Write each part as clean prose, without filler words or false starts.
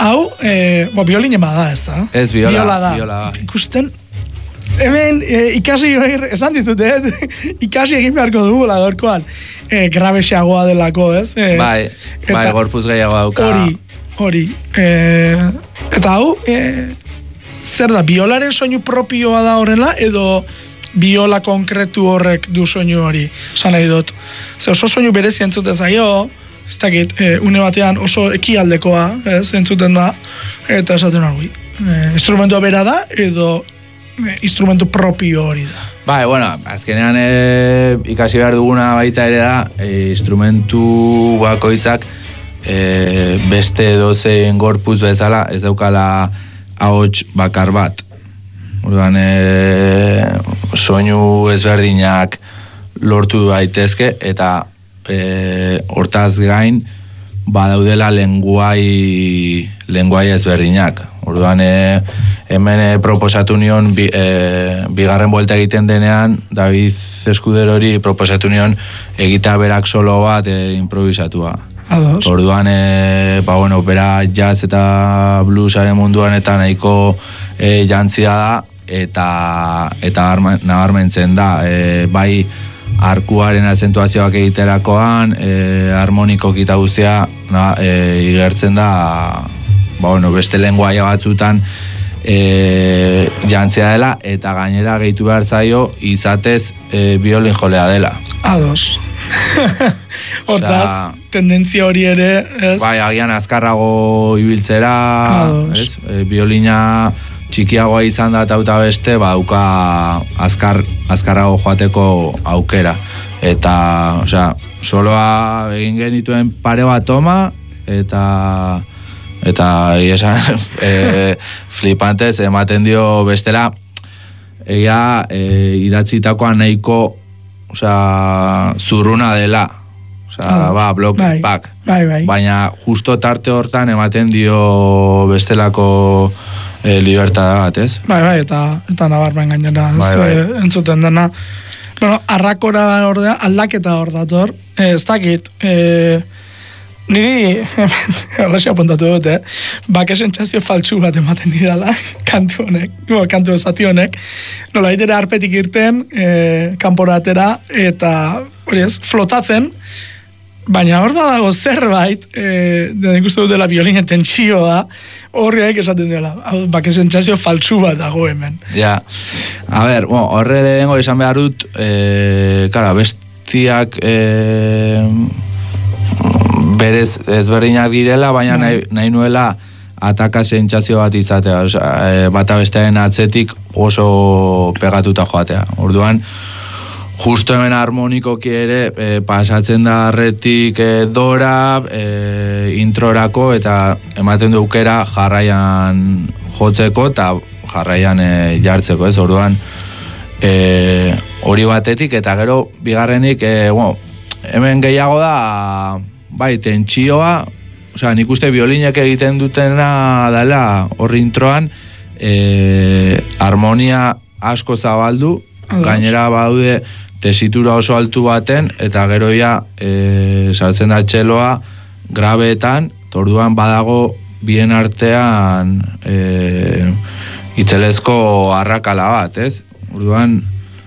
hau, biolinen bada ez da. Ez, viola da. Ikusten, hemen ikasi, esan dizute, ikasi egin beharko dugula gaurkoan. Grabexeagoa delako, ez? Bai, gorpuz gehiago dauka. Hori. Eta hau, zer da, biolaren soinu propioa da horrela, edo biola konkretu horrek du soinu hori? Esan nahi dut. Oso soinu berezi entzute zaio, ez dakit, une batean oso ekialdekoa, ez, entzuten da, eta esaten hori. Instrumentua bera da, edo instrumentu propio hori da. Bai, bueno, azkenean ikasi behar duguna baita ere da, instrumentu bakoitzak beste dozein gorputz bezala ez daukala ahots bakar bat. Orduan, soinu ezberdinak lortu daitezke eta hortaz gain badaudela lenguai ezberdinak. Orduan, hemen proposatu nion bigarren buelta egiten denean, David Eskuderori proposatu nion egita berak solo bat improvisatua. Orduan, bera jazz eta bluesaren munduan eta nahiko jantzia da eta nabarmentzen da. Bai arkuaren azentuazioak egiterakoan, harmonikok eta guztia igertzen da beste lenguaia batzutan jantzia dela eta gainera gehitu behar zaio izatez biolin jolea dela. Ados. Hortaz, tendentzia hori ere, ez? Bai, agian azkarrago ibiltzera, ez? Biolina txikiagoa izan da eta beste, dauka azkarrago joateko aukera. Eta, soloa egin genituen pare bat toma, eta flipantez ematen dio bestela, idatzitakoa nahiko zurruna dela, blok pack. Baina justo tarte hortan ematen dio bestelako libertada bat, ez? Bai, eta nabarmen gainera, entzuten dena. Bueno, arrakora ordea, aldaketa hor dator, ez dakit, niri, horrexia apuntatu dut, bake sentsazio faltsu bat ematen didala, kantu zati honek, nola itere arpetik irten, kanporatera, eta, hori ez, flotatzen, baina hor badago zerbait, nik uste dut dela biolinen tentsioa, horriak esaten dela, bake sentsazio faltsu bat dago hemen. Ja, a ber, horre lehengo izan behar dut, bestiak, berez ezberdinak direla, baina nahi nuela ataka sentsazio bat izatea, bata bestearen atzetik oso pegatuta joatea. Orduan, justo hemen harmonikoki ere pasatzen da arretik dora, introrako, eta ematen du aukera jarraian jotzeko eta jarraian jartzeko, ez? Orduan, hori batetik, eta gero bigarrenik, hemen gehiago da, bai, tentsioa, nik uste biolinek egiten dutena dela horri introan, harmonia asko zabaldu, gainera baude tesitura oso altu baten, eta gero sartzen da txeloa grabeetan, orduan badago bien artean itzelezko arrakala bat, ez? Orduan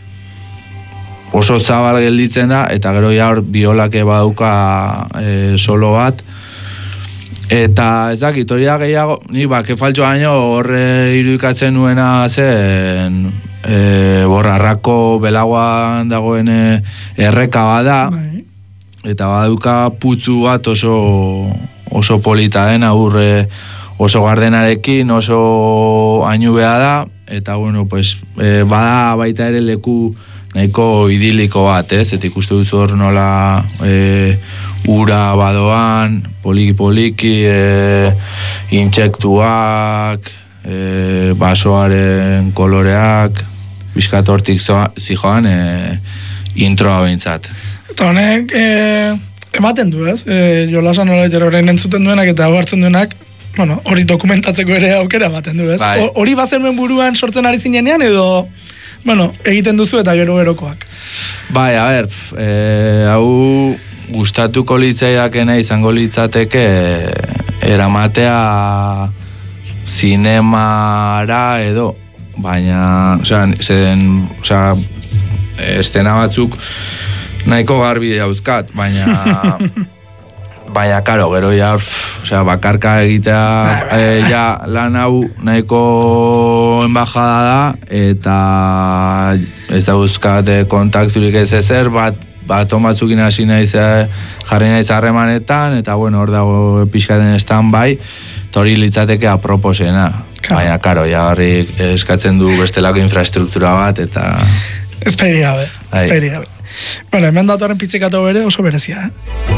oso zabal gelditzen da, eta gero hor biolake badauka solo bat, eta ez dakit, hori da gehiago, ni bake faltxo baino horre irudikatzen nuena zen, borrarrako belagoan dagoen erreka bada, eta badauka putzu bat oso polita den, aurre oso gardenarekin, oso ainubea da, eta bada baita ere leku nahiko idiliko bat, ez? Eta ikuste duzu hor nola ura badoan, poliki-poliki, intsektuak, basoaren koloreak, bizkat hortik zijoan introa behintzat. Eta honek, ematen du, ez? Jolasan nola horrein entzuten duenak eta hartzen duenak, hori dokumentatzeko ere aukera ematen du, ez? Hori bazen nuen buruan sortzen ari zinenean, edo egiten duzu eta gero-gerokoak. Bai, a ber, hau gustatuko litzaidakena izango litzateke eramatea zinemara edo, baina, estena batzuk nahiko garbi dauzkat, baina karo, gero ja, bakarka egitea ja lan hau nahiko enbajada da, eta ez dauzkat kontakturik ez ezer, bat onbatzukin hasi naiz jarri naiz harremanetan, eta bueno, hor dago pixkaten stand-by, eta hori litzateke aproposena. Baina, karo, ja horrik eskatzen du bestelako infrastruktura bat, eta... Esperi gabe. Bueno, hemen datorren pitzikatu bere oso berezia,